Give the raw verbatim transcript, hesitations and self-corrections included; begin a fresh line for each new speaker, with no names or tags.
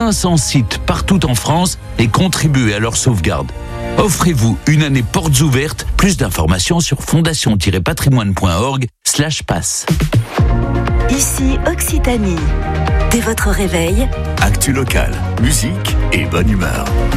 cinq cents sites partout en France et contribuer à leur sauvegarde. Offrez-vous une année portes ouvertes. Plus d'informations sur fondation-patrimoine.org slash passe.
Ici Occitanie. Dès votre réveil,
actu locale, musique et bonne humeur.